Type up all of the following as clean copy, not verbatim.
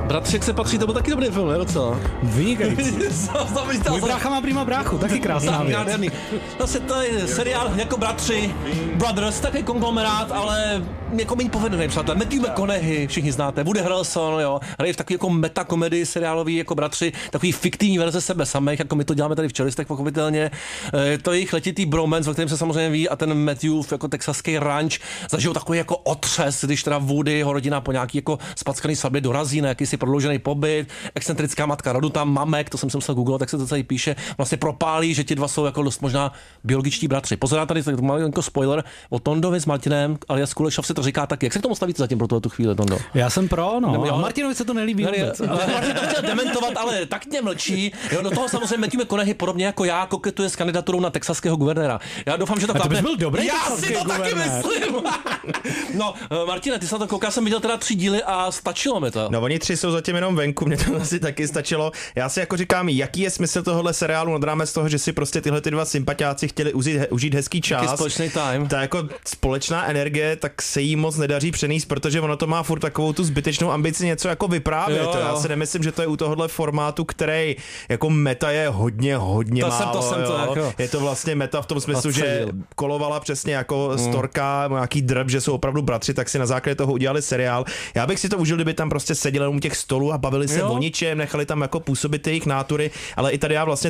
Bratři, jak se patří, to byl taky dobrý film, ne? Co? Vynikající. Můj brácha má prima bráchu, taky krásná věc. Zase to je seriál jako Bratři, Brothers, takový konglomerát, ale jako méně povedený, přátelé. Matthew McConaughey, všichni znáte, Woody Harrelson, jo, hraje v takový jako metakomedii seriálový jako Bratři, takový fiktivní verze sebe samých, jako my to děláme tady v Čelistech, pochopitelně. To je jejich letitý bromance, o kterém se samozřejmě ví, a ten Matthew jako texaský ranch zažil takový jako otřes, když teda Woody, jeho rodina po nějaký jako spackaný svatbě dorazí na jakýsi prodloužený pobyt, excentrická matka rodu tam, Mamek, to jsem se musel googlovat, tak se to tady píše, vlastně propálí, že ti dva jsou jako dost možná biologičtí bratři. Pozor, tady to malý jako spoiler o Tondovi s Martinem, alias Kulešov se to říká taky. Jak se k tomu stavíte zatím pro tu chvíli, Tondo? Já jsem pro, no. A Martinovi se to nelíbí vůbec. Martin to chtěl dementovat, ale tak mě mlčí. Jo, do toho samozřejmě Matthew McConaughey podobně jako já koketuje s kandidaturou na texaského guvernéra. Já doufám, že to klapne. To bys byl dobrý. Já si to taky myslím. No, Martine, ty jsi na to koukal, jsem viděl teda 3 díly a stačilo mi to. No, oni 3 jsou zatím jenom venku, mě to asi taky stačilo. Já si jako říkám, jaký je smysl tohohle seriálu nad rámec toho, že si prostě tyhle ty dva sympatiáci chtěli užít hezký čas. Společný time. Ta jako společná energie, tak se jí moc nedaří přenést, protože ono to má furt takovou tu zbytečnou ambici něco jako vyprávět. Jo. Já si nemyslím, že to je u tohohle formátu, který jako meta je hodně málo. Je to vlastně meta v tom smyslu, že kolovala přesně jako storka, nějaký drb, že jsou opravdu bratři, tak si na základě toho udělali seriál. Já bych si to užil, kdyby tam prostě seděli u těch stolů a bavili se o ničem, nechali tam jako působit ty jejich nátury, ale i tady já vlastně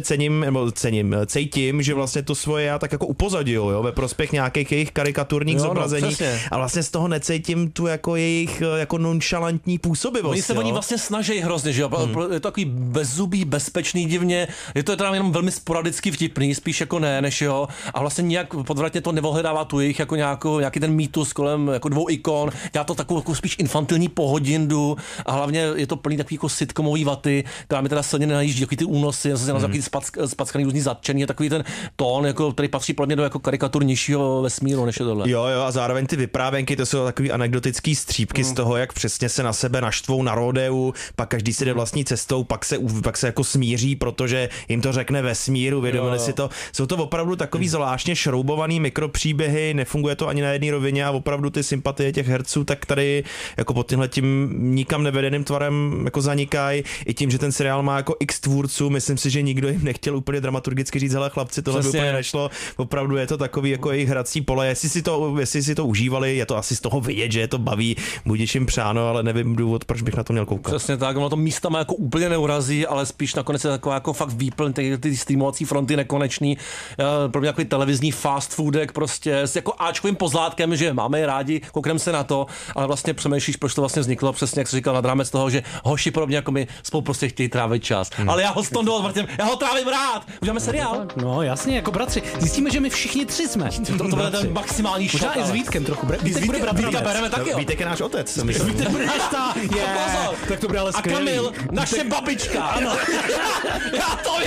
cítím, že vlastně to svoje já tak jako upozadil, jo, ve prospěch nějakých jejich karikaturních zobrazení a vlastně z toho necítím tu jako jejich jako nonchalantní působivost. Oni vlastně snaží hrozně, že jo, je to takový bezzubý, bezpečný divně, je to teda jenom velmi sporadicky vtipný, spíš jako ne, než jo, a vlastně nějak podvratně to nevohledává tu jejich jako nějaký ten mýtus kolem jako 2 ikon, dělá to takovou jako spíš infantilní pohodindu a hlavně je to plný takový jako sitcomový vaty, která mi teda silně nenajíždí, takový ty únosy, takový spackaný různý zatčení, je takový ten tón, jako, který patří podle mě do jako karikatur nižšího vesmíru, než je tohle. Jo, a zároveň ty vyprávěnky, to jsou takový anekdotický střípky z toho, jak přesně se na sebe naštvou na rodeu, pak každý si jde vlastní cestou, pak se jako smíří, protože jim to řekne vesmíru, vědomili si to. Jsou to opravdu takový zvláštně šroubovaný mikropříběhy, nefunguje to ani na jedné rovině a opravdu ty sympatie těch herců tak tady jako pod tímhle tím nikam nevedeným tvarem jako zanikají. I tím, že ten seriál má jako x tvůrců, myslím si, že nikdo jim nechtěl úplně dramaturgicky říct, hele chlapci, tohle by úplně nešlo. Opravdu je to takový jako jejich hrací pole. Jestli si to užívali, je to asi z toho vidět, že je to baví, budiš jim přáno, ale nevím důvod, proč bych na to měl koukat. Přesně tak, ono to místama jako úplně neurazí, ale spíš nakonec je taková jako fakt výplň ty streamovací fronty nekonečný. Pro mě takový televizní fast foodek prostě s jako áčkovým pozlátkem, že máme je rádi, koukneme se na to, ale vlastně přemýšlíš, proč to vlastně vzniklo, přesně jak jsi říkal, nad rámec toho, že hoši podobně jako my spolu prostě chtějí trávit čas. Ale já ho s Tondou Martinem, já ho trávím rád. Uděláme seriál? No jasně, jako bratři. Zjistíme, že my všichni 3 jsme. To bude ten maximální šok. Možná i s Vítkem trochu. Vítka bereme taky. Vítek je náš otec. Vítek bude náš tak to bude ale skvělý. A Kamil, naše babička. Ano. Já to